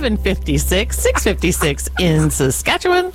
7:56, 6:56 in Saskatchewan.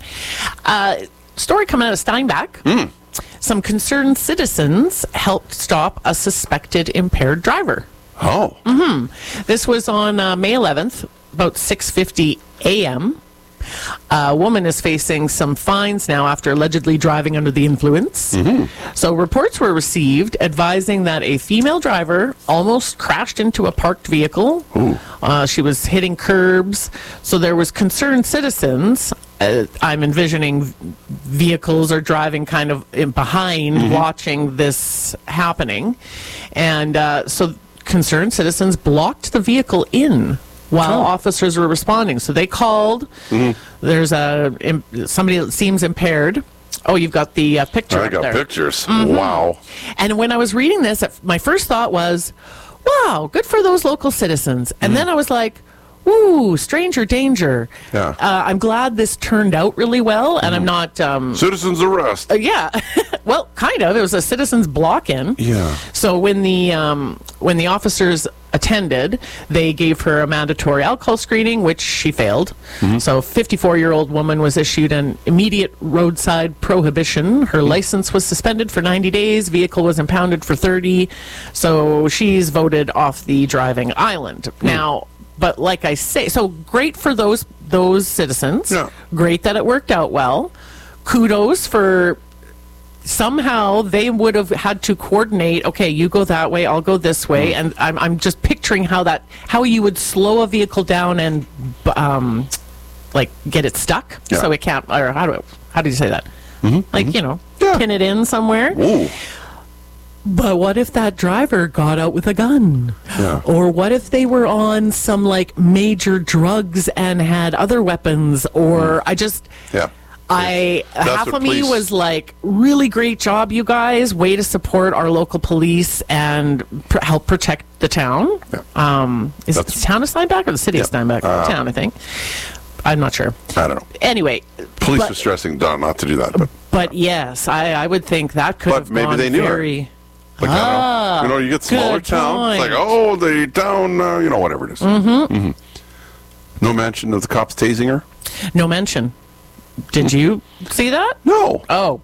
Story coming out of Steinbach. Some concerned citizens helped stop a suspected impaired driver. Oh. This was on May 11th, about 6:50 a.m. A woman is facing some fines now after allegedly driving under the influence. So reports were received advising that a female driver almost crashed into a parked vehicle. She was hitting curbs. So there was concerned citizens. I'm envisioning vehicles are driving kind of in behind, watching this happening. And so concerned citizens blocked the vehicle in while officers were responding. So they called. There's somebody that seems impaired. Oh, you've got the picture I up got there. pictures. Wow. And when I was reading this, my first thought was, wow, good for those local citizens. And then I was like, ooh, stranger danger. Yeah. I'm glad this turned out really well, and I'm not... Citizens arrest. yeah. Well, kind of. It was a citizens block-in. Yeah. So when the officers attended, they gave her a mandatory alcohol screening, which she failed. So 54-year-old woman was issued an immediate roadside prohibition. Her license was suspended for 90 days. Vehicle was impounded for 30. So she's voted off the driving island. Now, but like I say, so great for those citizens. Yeah. Great that it worked out well. Kudos for... Somehow they would have had to coordinate. Okay, you go that way, I'll go this way, and I'm just picturing how you would slow a vehicle down and like get it stuck so it can't. Or how do you say that? Like pin it in somewhere. Ooh. But what if that driver got out with a gun? Yeah. Or what if they were on some like major drugs and had other weapons? Or half of me was like, really great job, you guys. Way to support our local police and help protect the town. Yeah. Is it the town of Steinbach or the city of Steinbach? Town, I think. I'm not sure. I don't know. Anyway. Police were stressing Don not to do that. But yes, I would think that could have maybe gone they knew very... Like, I don't know. You get smaller towns. It's like, the town, whatever it is. No mention of the cops tasing her? No mention. Did you see that? No. Oh.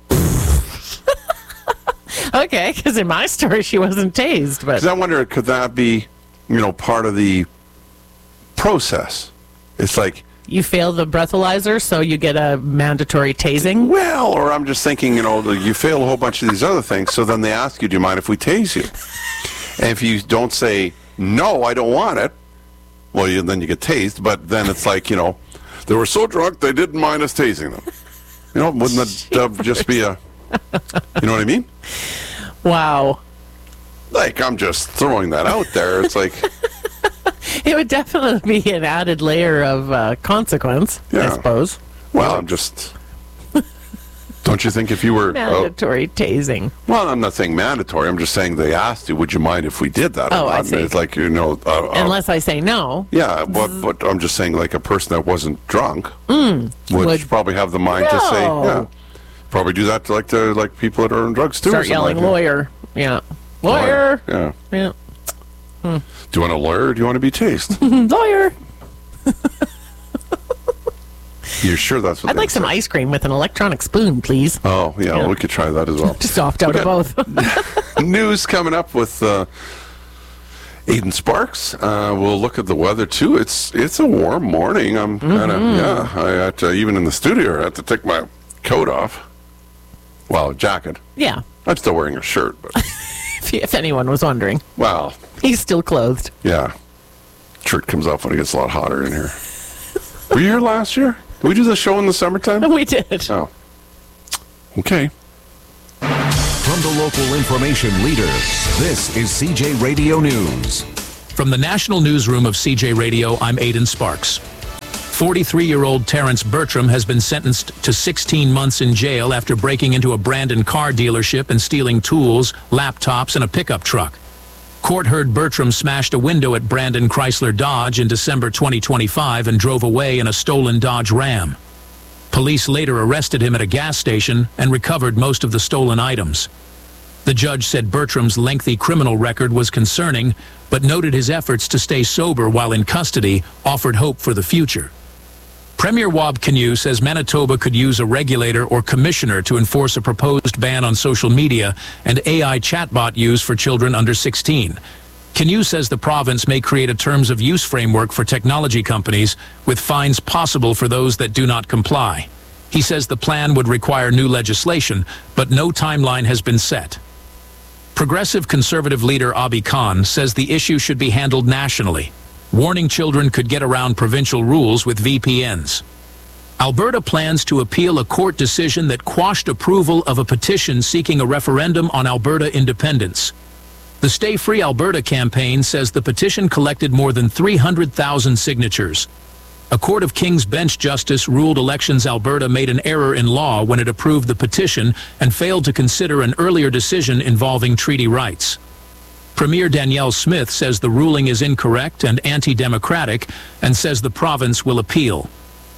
Okay, because in my story she wasn't tased. But I wonder, could that be, part of the process? It's like... You fail the breathalyzer, so you get a mandatory tasing? Well, or I'm just thinking, you fail a whole bunch of these other things, so then they ask you, do you mind if we tase you? And if you don't say, no, I don't want it, well, then you get tased, but then it's like, they were so drunk, they didn't mind us tasing them. Wouldn't that just be a... You know what I mean? Wow. Like, I'm just throwing that out there. It's like... It would definitely be an added layer of consequence, I suppose. Well, I'm just... Don't you think if you were... Mandatory tasing. Well, I'm not saying mandatory. I'm just saying they asked you, would you mind if we did that? I see. It's like, unless I say no. Yeah, but I'm just saying, like, a person that wasn't drunk would probably have the mind to say, probably do that to like people that are on drugs too. Start yelling, lawyer. Yeah. Lawyer. Yeah. Yeah. Do you want a lawyer or do you want to be tased? Lawyer. You're sure that's what I'd like some ice cream with an electronic spoon, please. Oh, yeah, we could try that as well. Just opt out of both. News coming up with Aiden Sparks. We'll look at the weather, too. It's a warm morning. I'm kind of, I had to, even in the studio, I had to take my coat off. Well, jacket. Yeah. I'm still wearing a shirt, but... if anyone was wondering. Well. He's still clothed. Yeah. Shirt comes off when it gets a lot hotter in here. Were you here last year? Did we do the show in the summertime? We did. Oh. Okay. From the local information leader, this is CJ Radio News. From the National Newsroom of CJ Radio, I'm Aiden Sparks. 43-year-old Terrence Bertram has been sentenced to 16 months in jail after breaking into a Brandon car dealership and stealing tools, laptops, and a pickup truck. Court heard Bertram smashed a window at Brandon Chrysler Dodge in December 2025 and drove away in a stolen Dodge Ram. Police later arrested him at a gas station and recovered most of the stolen items. The judge said Bertram's lengthy criminal record was concerning, but noted his efforts to stay sober while in custody offered hope for the future. Premier Wab Kinew says Manitoba could use a regulator or commissioner to enforce a proposed ban on social media and AI chatbot use for children under 16. Kinew says the province may create a terms of use framework for technology companies with fines possible for those that do not comply. He says the plan would require new legislation, but no timeline has been set. Progressive Conservative leader Abi Khan says the issue should be handled nationally, warning children could get around provincial rules with VPNs. Alberta plans to appeal a court decision that quashed approval of a petition seeking a referendum on Alberta independence. The Stay Free Alberta campaign says the petition collected more than 300,000 signatures. A Court of King's Bench justice ruled Elections Alberta made an error in law when it approved the petition and failed to consider an earlier decision involving treaty rights. Premier Danielle Smith says the ruling is incorrect and anti-democratic and says the province will appeal.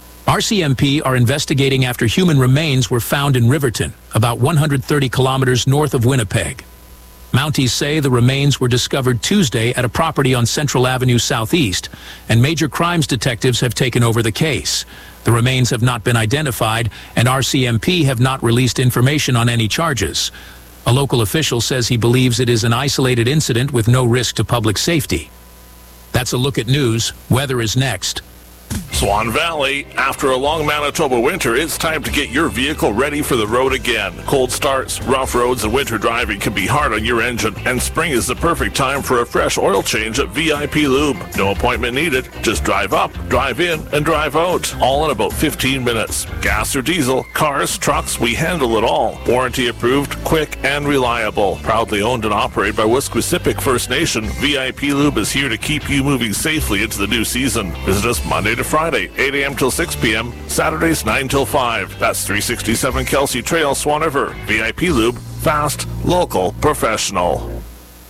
RCMP are investigating after human remains were found in Riverton, about 130 kilometers north of Winnipeg. Mounties say the remains were discovered Tuesday at a property on Central Avenue Southeast, and major crimes detectives have taken over the case. The remains have not been identified, and RCMP have not released information on any charges. A local official says he believes it is an isolated incident with no risk to public safety. That's a look at news. Weather is next. Swan Valley, after a long Manitoba winter, it's time to get your vehicle ready for the road again. Cold starts, rough roads, and winter driving can be hard on your engine, and spring is the perfect time for a fresh oil change at VIP Lube. No appointment needed. Just drive up, drive in, and drive out, all in about 15 minutes. Gas or diesel, cars, trucks, we handle it all. Warranty approved, quick, and reliable. Proudly owned and operated by Wesquisipic First Nation, VIP Lube is here to keep you moving safely into the new season. Visit us Monday to Friday, 8 a.m. till 6 p.m., Saturdays 9 till 5. That's 367 Kelsey Trail, Swan River. VIP Lube, fast, local, professional.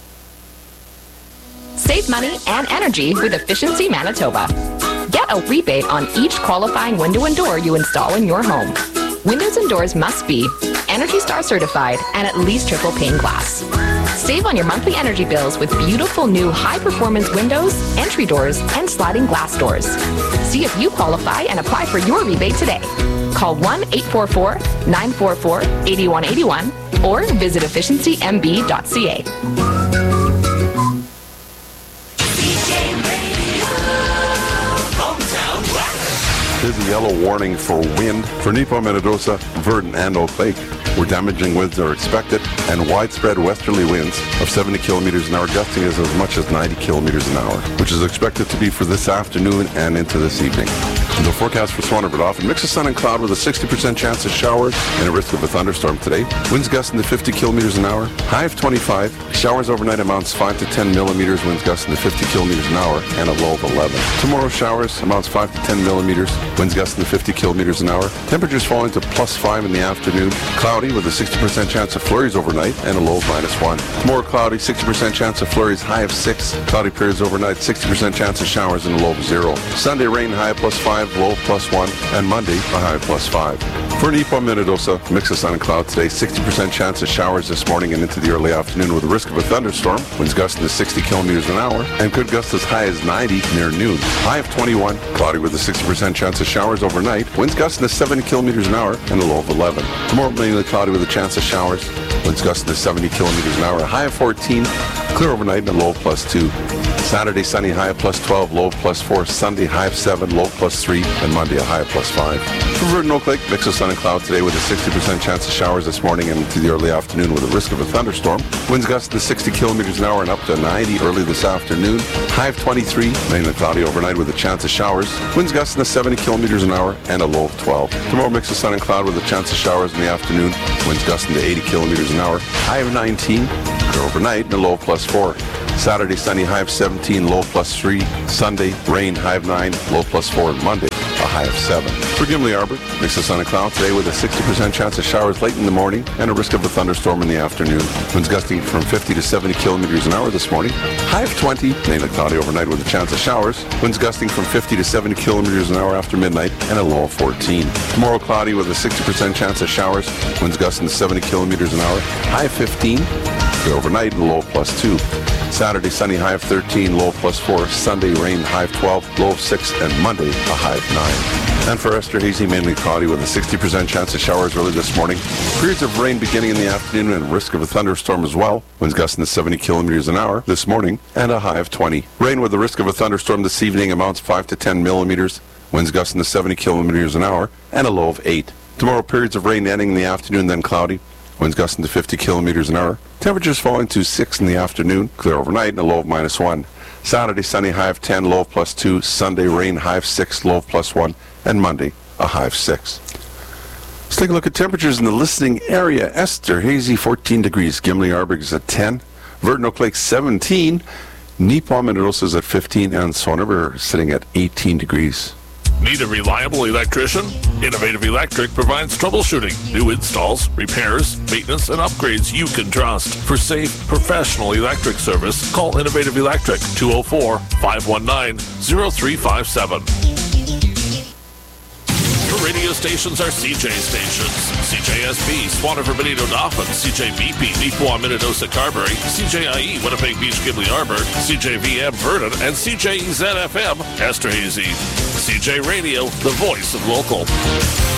Save money and energy with Efficiency Manitoba. Get a rebate on each qualifying window and door you install in your home. Windows and doors must be Energy Star certified and at least triple pane glass. Save on your monthly energy bills with beautiful new high-performance windows, entry doors, and sliding glass doors. See if you qualify and apply for your rebate today. Call 1-844-944-8181 or visit efficiencymb.ca. There's a yellow warning for wind for Nepo, Minnedosa, Verdon, and Oak Lake, where damaging winds are expected and widespread westerly winds of 70 kilometers an hour, gusting as much as 90 kilometers an hour, which is expected to be for this afternoon and into this evening. And the forecast for Swan River often mix of sun and cloud with a 60% chance of showers and a risk of a thunderstorm today. Winds gusting to 50 kilometers an hour, high of 25. Showers overnight amounts 5 to 10 millimeters, winds gusting to 50 kilometers an hour, and a low of 11. Tomorrow showers amounts 5 to 10 millimeters, winds gusting to 50 kilometers an hour. Temperatures falling to +5 in the afternoon. Cloudy with a 60% chance of flurries overnight and a low of -1. Tomorrow cloudy, 60% chance of flurries, high of 6. Cloudy periods overnight, 60% chance of showers and a low of 0. Sunday rain, high of +5, low of +1, and Monday a high of +5. For Nepo, Minnedosa, mix of sun and cloud today, 60% chance of showers this morning and into the early afternoon with a risk of a thunderstorm. Winds gusting to 60 kilometers an hour and could gust as high as 90 near noon. High of 21, cloudy with a 60% chance of showers overnight. Winds gusting to 70 kilometers an hour and a low of 11. Tomorrow mainly cloudy with a chance of showers. Winds gusting to 70 kilometers an hour. High of 14, clear overnight and a low of +2. Saturday sunny, high of +12, low of +4. Sunday high of 7, low of +3, and Monday a high of +5. For Verdon, Oak Lake, mix of sun and cloud today with a 60% chance of showers this morning and into the early afternoon with a risk of a thunderstorm. Winds gusting to 60 kilometers an hour and up to 90 early this afternoon. High of 23, mainly cloudy overnight with a chance of showers. Winds gusting to 70 kilometers an hour and a low of 12. Tomorrow mix of sun and cloud with a chance of showers in the afternoon. Winds gusting to 80 kilometers an hour. High of 19, clear overnight and a low of +4. Saturday sunny, high of 17, low of +3. Sunday rain, high of 9, low of +4. Monday a high of 7. For Gimli Arbor, mix of sun and cloud today with a 60% chance of showers late in the morning and a risk of a thunderstorm in the afternoon. Winds gusting from 50 to 70 kilometers an hour this morning. High of 20, mainly cloudy overnight with a chance of showers. Winds gusting from 50 to 70 kilometers an hour after midnight and a low of 14. Tomorrow cloudy with a 60% chance of showers. Winds gusting to 70 kilometers an hour. High of 15. Overnight and low of +2. Saturday sunny, high of 13, low of +4. Sunday rain, high of 12, low of 6, and Monday a high of 9. And for Esterhazy, mainly cloudy with a 60% chance of showers early this morning. Periods of rain beginning in the afternoon and risk of a thunderstorm as well. Winds gusting to 70 kilometers an hour this morning and a high of 20. Rain with the risk of a thunderstorm this evening amounts 5 to 10 millimeters. Winds gusting to 70 kilometers an hour and a low of 8. Tomorrow periods of rain ending in the afternoon, then cloudy. Winds gusting to 50 kilometers an hour. Temperatures falling to 6 in the afternoon, clear overnight, and a low of -1. Saturday, sunny, high of 10, low of +2. Sunday, rain, high of 6, low of +1. And Monday, a high of 6. Let's take a look at temperatures in the listening area. Esterhazy, 14 degrees. Gimli Arbor is at 10. Verdon Oak Lake, 17. Neepaw Minnedosa is at 15. And Swan River sitting at 18 degrees. Need a reliable electrician? Innovative Electric provides troubleshooting, new installs, repairs, maintenance, and upgrades you can trust. For safe, professional electric service, call Innovative Electric, 204-519-0357. Your radio stations are CJ stations. CJSB, Swan River, Benito, Dauphin, CJBP, Neepaw, Minnedosa, Carberry, CJIE, Winnipeg Beach, Gimli Arbor, CJVM, Verdon, and CJEZ-FM, Esterhazy. CJ Radio, the voice of local.